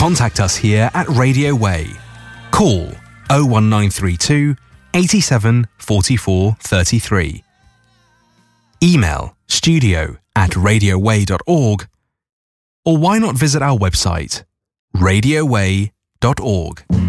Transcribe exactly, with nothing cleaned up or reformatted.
Contact us here at Radio Way. Call oh one nine three two, eighty-seven, forty-four, thirty-three. Email studio at radioway dot org, or why not visit our website, radioway dot org.